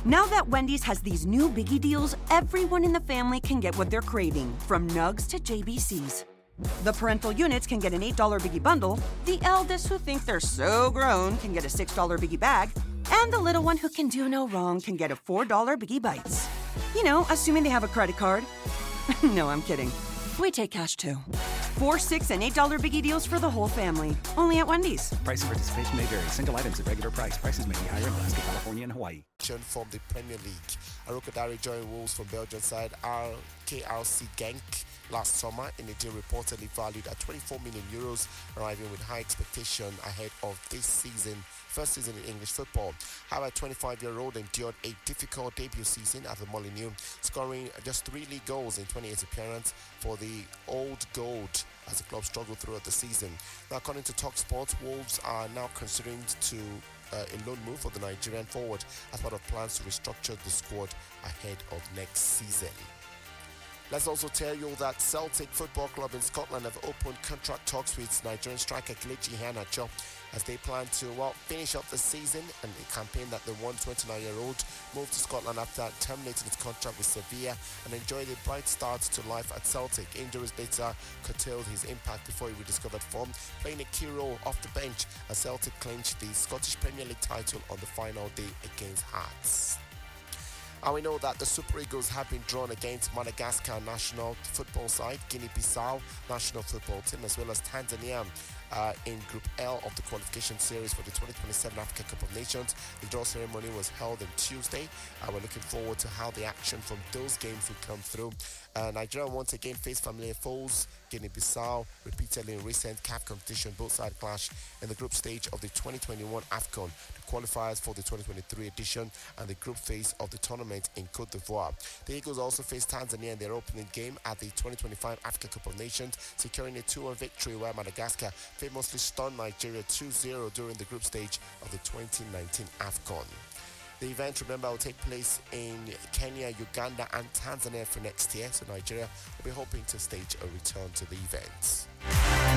Now that Wendy's has these new biggie deals, everyone in the family can get what they're craving, from nugs to JBCs. The parental units can get an $8 biggie bundle, the eldest who think they're so grown can get a $6 biggie bag, and the little one who can do no wrong can get a $4 biggie bites. You know, assuming they have a credit card. No, I'm kidding. We take cash too. $4, $6, and $8 biggie deals for the whole family. Only at Wendy's. Price and participation may vary. Single items at regular price. Prices may be higher in Alaska, California, and Hawaii. From the Premier League, Arokodare joined Wolves from Belgian side KRC Genk last summer in a deal reportedly valued at €24 million, arriving with high expectation ahead of this season, first season in English football. However, 25-year-old endured a difficult debut season at the Molineux, scoring just 3 league goals in 28 appearances for the Old Gold as the club struggled throughout the season. Now, according to TalkSport, Wolves are now considering a loan move for the Nigerian forward as part of plans to restructure the squad ahead of next season. Let's also tell you that Celtic Football Club in Scotland have opened contract talks with Nigerian striker Kelechi Iheanacho as they plan to finish up the season and the campaign that the 29-year-old moved to Scotland after terminating his contract with Sevilla and enjoyed a bright start to life at Celtic. Injuries later curtailed his impact before he rediscovered form, playing a key role off the bench as Celtic clinched the Scottish Premier League title on the final day against Hearts. And we know that the Super Eagles have been drawn against Madagascar national football side, Guinea-Bissau national football team, as well as Tanzania in Group L of the qualification series for the 2027 Africa Cup of Nations. The draw ceremony was held on Tuesday. We're looking forward to how the action from those games will come through. Nigeria once again faced familiar foes, Guinea-Bissau, repeatedly in recent CAF competition. Both sides clashed in the group stage of the 2021 AFCON, the qualifiers for the 2023 edition, and the group phase of the tournament in Cote d'Ivoire. The Eagles also faced Tanzania in their opening game at the 2025 Africa Cup of Nations, securing a 2-1 victory, where Madagascar famously stunned Nigeria 2-0 during the group stage of the 2019 AFCON. The event, remember, will take place in Kenya, Uganda, and Tanzania for next year, so Nigeria will be hoping to stage a return to the event.